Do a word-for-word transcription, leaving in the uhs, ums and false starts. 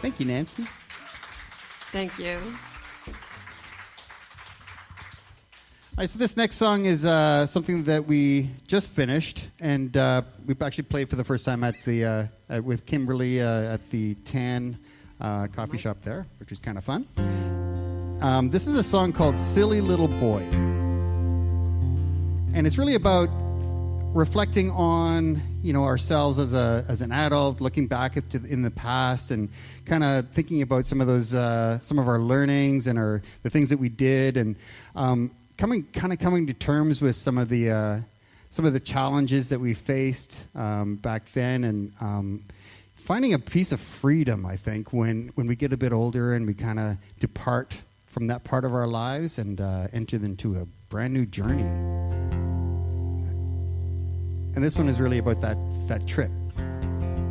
Thank you, Nancy. Thank you. All right, so this next song is uh, something that we just finished, and uh, we actually played for the first time at the uh, at, with Kimberly uh, at the Tan uh, coffee shop there, which was kind of fun. Um, this is a song called "Silly Little Boy," and it's really about reflecting on, you know, ourselves as a as an adult, looking back at to, in the past, and kind of thinking about some of those uh, some of our learnings and our the things that we did, and um, coming kind of coming to terms with some of the uh, some of the challenges that we faced um, back then, and um, finding a piece of freedom. I think when when we get a bit older and we kind of depart from that part of our lives and uh, enter into a brand new journey. And this one is really about that that trip.